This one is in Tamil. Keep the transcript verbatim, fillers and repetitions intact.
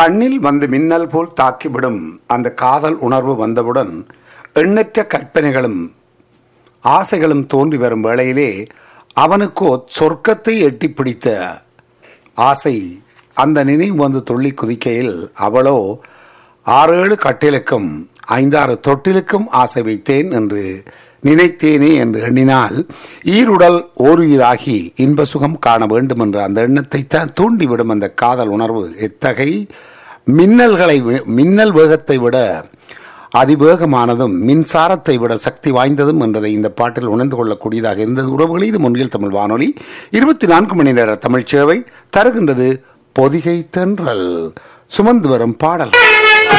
கண்ணில் வந்து மின்னல் போல் தாக்கிவிடும் அந்த காதல் உணர்வு வந்தவுடன் எண்ணற்ற கற்பனைகளும் ஆசைகளும் தோன்றி வரும் வேளையிலே அவனுக்கோ சொர்க்கத்தை எட்டி பிடித்த ஆசை அந்த நினைவு வந்து துள்ளி குதிக்கையில் அவளோ ஆறு ஏழு கட்டிலுக்கும் ஐந்தாறு தொட்டிலுக்கும் ஆசை வைத்தேன் என்று நினைத்தேனே என்று எண்ணினால் ஈருடல் ஓருயிராகி இன்ப சுகம் காண வேண்டும் என்ற அந்த எண்ணத்தை தான் தூண்டிவிடும் அந்த காதல் உணர்வு எத்தகை மின்னல்களை மின்னல் வேகத்தை விட அதிவேகமானதும் மின்சாரத்தை விட சக்தி வாய்ந்ததும் என்பதை இந்த பாட்டில் உணர்ந்து கொள்ளக்கூடியதாக இருந்தது. உறவுகளே, இது முன்னில் தமிழ் வானொலி இருபத்தி நான்கு மணி நேர தமிழ் சேவை தருகின்றது பொதிகை தென்றல் சுமந்து வரும் பாடல்.